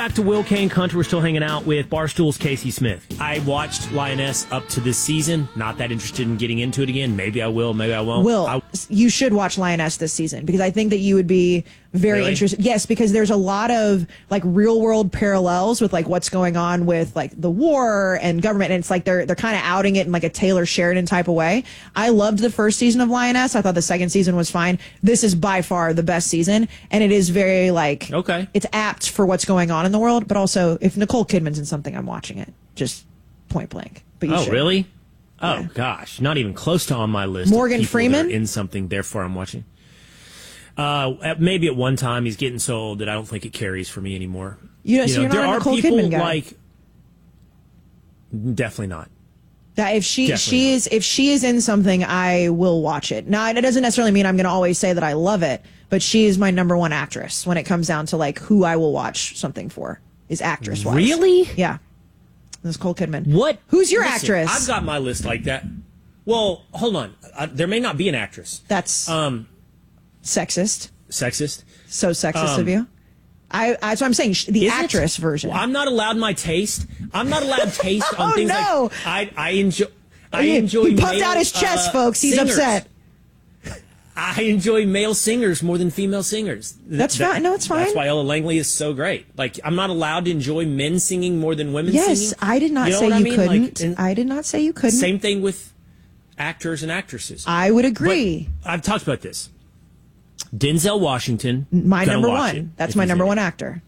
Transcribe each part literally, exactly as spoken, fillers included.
Back to Will Kane Country. We're still hanging out with Barstool's Casey Smith. I watched Lioness up to this season. Not that interested in getting into it again. Maybe I will, maybe I won't. Will, I, you should watch Lioness this season because I think that you would be very really? interested. Yes, because there's a lot of like real world parallels with like what's going on with like the war and government. And it's like they're they're kind of outing it in like a Taylor Sheridan type of way. I loved the first season of Lioness. I thought the second season was fine. This is by far the best season. And it is very like, okay. It's apt for what's going on in the world. But also, if Nicole Kidman's in something, I'm watching it. Just point blank. But you oh, should. really? Oh, yeah. Gosh. Not even close to on my list. Morgan Freeman? In something, therefore I'm watching. Uh, maybe at one time he's getting so old that I don't think it carries for me anymore. You know, you so know you're there not a are Nicole people Kidman guy. like definitely not. That if she Definitely she not. is if she is in something, I will watch it. Now, it doesn't necessarily mean I'm going to always say that I love it, but she is my number one actress when it comes down to like who I will watch something for is actress wise. Really? Yeah. This Nicole Kidman. What? Who's your Listen, actress? I've got my list like that. Well, hold on. I, there may not be an actress. That's um sexist. Sexist. So sexist Um, of you. I, I that's what I'm saying. sh- The Is actress it? version. Well, I'm not allowed my taste. I'm not allowed taste on Oh, things no. like I I enjoy I he, enjoy he puffed male, out his chest, uh, folks. He's singers. upset. I enjoy male singers more than female singers. Th- That's that- fine. No, it's fine. That's why Ella Langley is so great. Like, I'm not allowed to enjoy men singing more than women Yes, singing. I did not You know say what I you mean? Like, couldn't. and I did not say you couldn't. Same thing with actors and actresses. I would agree. But I've talked about this. Denzel Washington. My gonna number watch one. it That's if my he's number in one it. actor.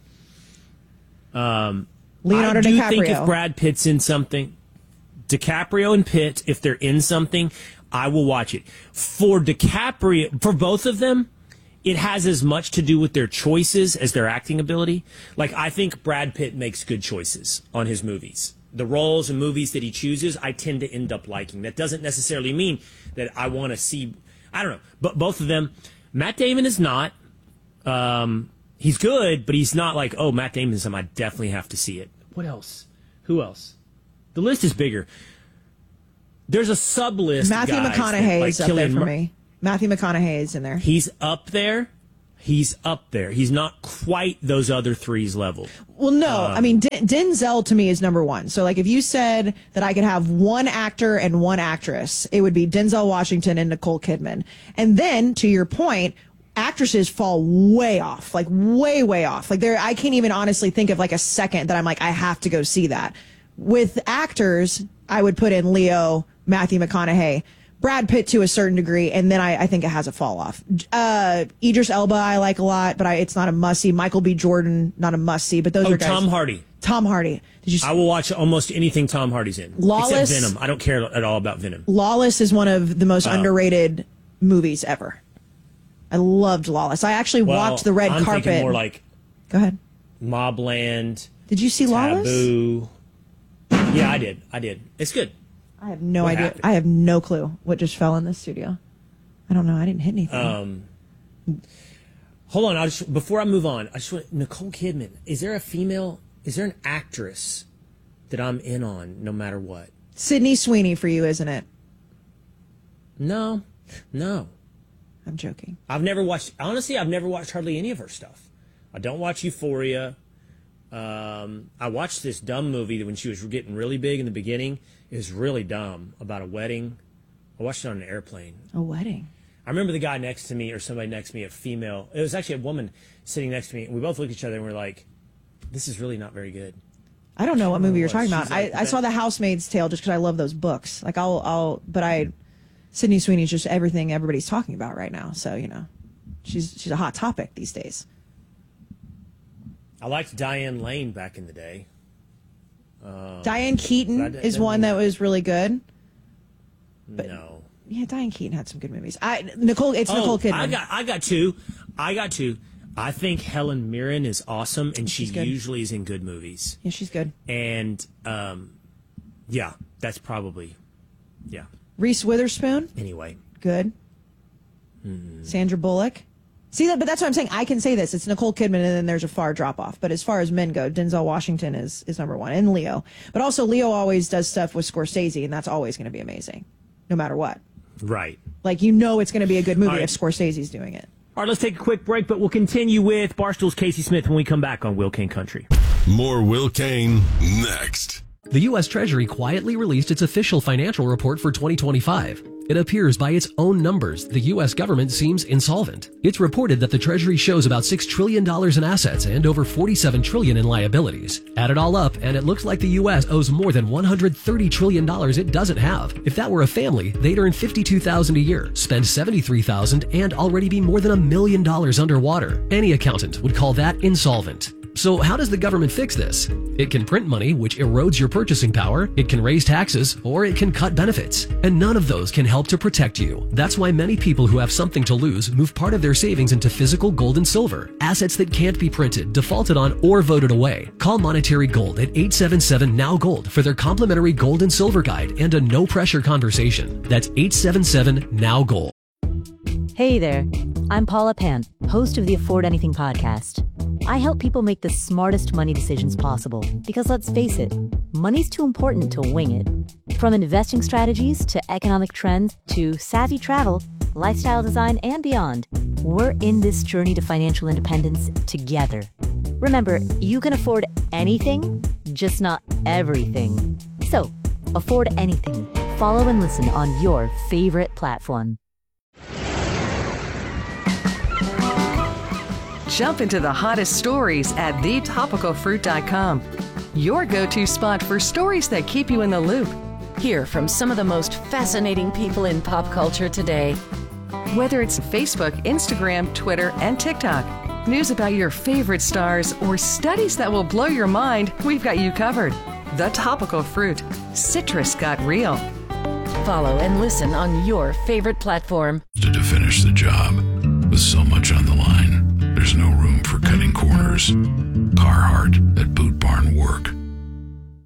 Um, Leonardo I do DiCaprio. think if Brad Pitt's in something, DiCaprio and Pitt, if they're in something, I will watch it. For DiCaprio, for both of them, it has as much to do with their choices as their acting ability. Like, I think Brad Pitt makes good choices on his movies. The roles and movies that he chooses, I tend to end up liking. That doesn't necessarily mean that I want to see, I don't know, but both of them. Matt Damon is not. Um, he's good, but he's not like, oh, Matt Damon is something I definitely have to see it. What else? Who else? The list is bigger. There's a sub list. Matthew guys, McConaughey like is up there Cillian for Mur- me. Matthew McConaughey is in there. He's up there. He's up there. He's not quite those other three's level. Well, no. Um, I mean, D- Denzel to me is number one. So, like, if you said that I could have one actor and one actress, it would be Denzel Washington and Nicole Kidman. And then, to your point, actresses fall way off, like way, way off. Like, there, I can't even honestly think of like a second that I'm like, I have to go see that. With actors, I would put in Leo, Matthew McConaughey, Brad Pitt to a certain degree, and then I, I think it has a fall off. Uh, Idris Elba I like a lot, but I, it's not a must see. Michael B. Jordan, not a must see. But those Oh, are guys. Tom Hardy. Tom Hardy. Did you? I will watch almost anything Tom Hardy's in. Lawless- Except Venom. I don't care at all about Venom. Lawless is one of the most Oh. underrated movies ever. I loved Lawless. I actually Well, walked the red I'm carpet. thinking more like Go ahead. Mobland. Did you see Lawless? Taboo. Yeah, I did. I did. It's good. I have no What idea. happened? I have no clue what just fell in this studio. I don't know. I didn't hit anything. Um, hold on. I just, before I move on, I just want Nicole Kidman. Is there a female? Is there an actress that I'm in on no matter what? Sydney Sweeney for you, isn't it? No, no. I'm joking. I've never watched. Honestly, I've never watched hardly any of her stuff. I don't watch Euphoria. Um, I watched this dumb movie when she was getting really big in the beginning. It was really dumb about a wedding. I watched it on an airplane. A wedding. I remember the guy next to me or somebody next to me, a female. It was actually a woman sitting next to me. And we both looked at each other and we're like, this is really not very good. I don't know what movie you're what. talking about. She's I, like I saw The Housemaid's Tale just because I love those books. Like I'll, I'll, but I, Sydney Sweeney's just everything everybody's talking about right now. So you know, she's she's a hot topic these days. I liked Diane Lane back in the day. Um, Diane Keaton but I is didn't- one that was really good. no. Yeah, Diane Keaton had some good movies. I Nicole, it's Oh, Nicole Kidman. I got, I got two. I got two. I think Helen Mirren is awesome, and she She's good. usually is in good movies. yeah, she's good. And um, yeah, that's probably yeah. Reese Witherspoon, Anyway, good. Hmm. Sandra Bullock. See that, but that's what I'm saying. I can say this. It's Nicole Kidman, and then there's a far drop off. But as far as men go, Denzel Washington is is number one, and Leo. But also, Leo always does stuff with Scorsese, and that's always going to be amazing, no matter what. right. Like you know, it's going to be a good movie All right. if Scorsese's doing it. All right, let's take a quick break, but we'll continue with Barstool's Casey Smith when we come back on Will King Country. More Will Kane next. The U S Treasury quietly released its official financial report for twenty twenty-five. It appears by its own numbers, the U S government seems insolvent. It's reported that the Treasury shows about six trillion dollars in assets and over forty-seven trillion dollars in liabilities. Add it all up, and it looks like the U S owes more than one hundred thirty trillion dollars it doesn't have. If that were a family, they'd earn fifty-two thousand dollars a year, spend seventy-three thousand dollars, and already be more than a million dollars underwater. Any accountant would call that insolvent. So how does the government fix this? It can print money, which erodes your purchasing power, it can raise taxes, or it can cut benefits. And none of those can help to protect you. That's why many people who have something to lose move part of their savings into physical gold and silver, assets that can't be printed, defaulted on, or voted away. Call Monetary Gold at eight seven seven N O W Gold for their complimentary gold and silver guide and a no-pressure conversation. That's eight seven seven N O W Gold. Hey there, I'm Paula Pant, host of the Afford Anything podcast. I help people make the smartest money decisions possible because, let's face it, money's too important to wing it. From investing strategies to economic trends to savvy travel, lifestyle design, and beyond, we're in this journey to financial independence together. Remember, you can afford anything, just not everything. So, afford anything. Follow and listen on your favorite platform. Jump into the hottest stories at the topical fruit dot com. Your go-to spot for stories that keep you in the loop. Hear from some of the most fascinating people in pop culture today. Whether it's Facebook, Instagram, Twitter, and TikTok, news about your favorite stars, or studies that will blow your mind, we've got you covered. The Topical Fruit. Citrus got real. Follow and listen on your favorite platform. To finish the job, with so much on the line, there's no room for cutting corners. Carhartt at Boot